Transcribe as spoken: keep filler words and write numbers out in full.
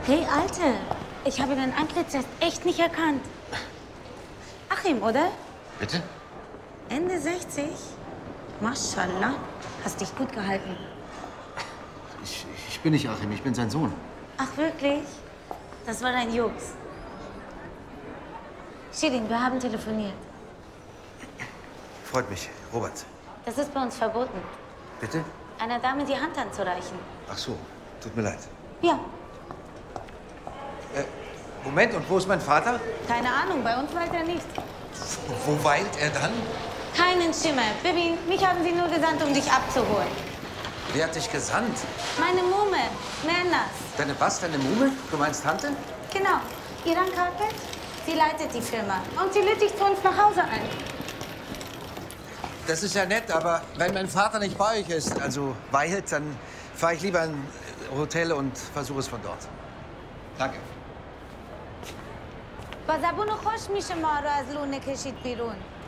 Hey, Alte, ich habe dein Antlitz erst echt nicht erkannt. Achim, oder? Bitte? Ende sechzig? Maschallah, hast dich gut gehalten. Ich, ich bin nicht Achim, ich bin sein Sohn. Ach, wirklich? Das war dein Jux. Shirin, wir haben telefoniert. Freut mich, Robert. Das ist bei uns verboten, Bitte? einer Dame die Hand anzureichen. Ach so, tut mir leid. Ja, Äh, Moment, und wo ist mein Vater? keine Ahnung, bei uns weilt er nicht. Wo weilt er dann? Keinen Schimmer. Bibin, mich haben sie nur gesandt, um dich abzuholen. Wer hat dich gesandt? Meine Mumme, Mernas. Deine was, deine Mumme? Du meinst Tante? Genau, Iran Carpet. Sie leitet die Firma und sie lädt dich zu uns nach Hause ein. Das ist ja nett, aber wenn mein Vater nicht bei euch ist, also weilt, dann fahre ich lieber in ein Hotel und versuche es von dort. Danke. با زبون خوش میشه ما رو از لونه کشید بیرون.